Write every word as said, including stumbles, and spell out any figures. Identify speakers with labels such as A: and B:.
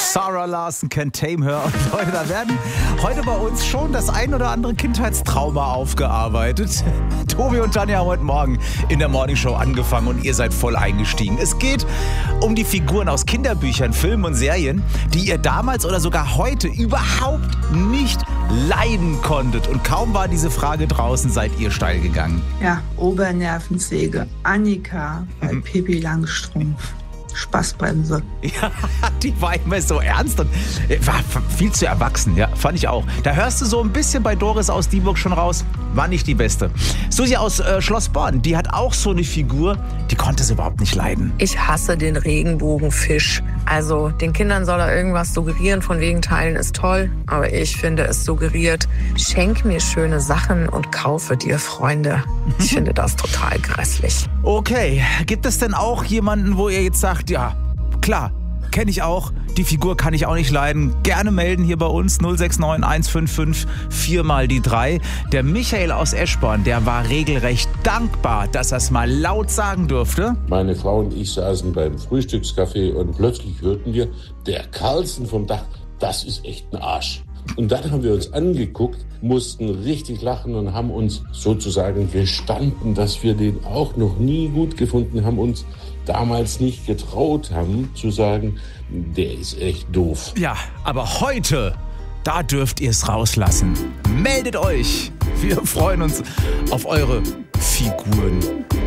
A: Sarah Larson, Can't Tame Her. Und Leute, da werden heute bei uns schon das ein oder andere Kindheitstrauma aufgearbeitet. Tobi und Tanja haben heute Morgen in der Morningshow angefangen und ihr seid voll eingestiegen. Es geht um die Figuren aus Kinderbüchern, Filmen und Serien, die ihr damals oder sogar heute überhaupt nicht leiden konntet. Und kaum war diese Frage draußen, seid ihr steil gegangen.
B: Ja, Obernervensäge, Annika bei mhm. Pippi Langstrumpf. Spaßbremse.
A: Ja, die war immer so ernst und war viel zu erwachsen, ja, fand ich auch. Da hörst du so ein bisschen bei Doris aus Dieburg schon raus, war nicht die Beste. Susi aus äh, Schloss Born, die hat auch so eine Figur, die konnte sie überhaupt nicht leiden.
C: Ich hasse den Regenbogenfisch. Also den Kindern soll er irgendwas suggerieren, von wegen Teilen ist toll, aber ich finde, es suggeriert, schenk mir schöne Sachen und kaufe dir Freunde. Ich finde das total grässlich.
A: Okay, gibt es denn auch jemanden, wo ihr jetzt sagt, ja, klar, kenne ich auch, die Figur kann ich auch nicht leiden. Gerne melden hier bei uns null sechs neun eins fünf fünf vier mal die drei. Der Michael aus Eschborn, der war regelrecht dankbar, dass er es mal laut sagen durfte.
D: Meine Frau und ich saßen beim Frühstückscafé und plötzlich hörten wir, der Carlsen vom Dach, das ist echt ein Arsch. Und dann haben wir uns angeguckt, mussten richtig lachen und haben uns sozusagen gestanden, dass wir den auch noch nie gut gefunden haben, uns damals nicht getraut haben zu sagen, der ist echt doof.
A: Ja, aber heute, da dürft ihr es rauslassen. Meldet euch. Wir freuen uns auf eure Figuren.